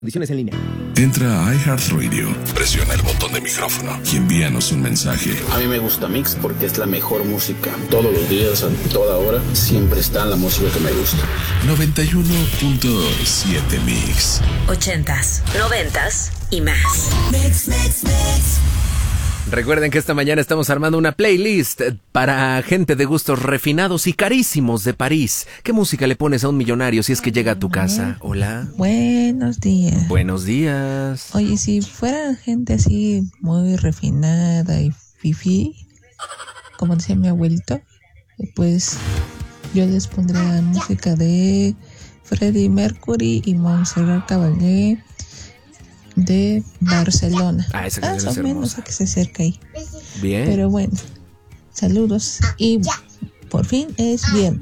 Condiciones en línea. Entra a iHeartRadio, presiona el botón de micrófono y envíanos un mensaje. A mí me gusta Mix porque es la mejor música. Todos los días, a toda hora, siempre está la música que me gusta. 91.7 Mix. 80s, 90s y más. Mix. Recuerden que esta mañana estamos armando una playlist para gente de gustos refinados y carísimos de París. ¿Qué música le pones a un millonario si es que llega a tu casa? Hola. Buenos días. Buenos días. Oye, si fuera gente así muy refinada y fifí, como decía mi abuelito, pues yo les pondría música de Freddie Mercury y Montserrat Caballé de Barcelona. Esa más o menos a que se acerca ahí. Bien. Pero bueno, saludos y por fin es viernes.